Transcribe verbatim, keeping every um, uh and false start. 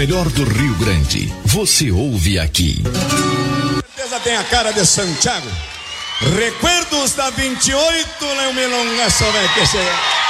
melhor do Rio Grande, você ouve aqui. Certeza tem a cara de Santiago. Recuerdos da vinte e oito, Léo Milonga, só vai que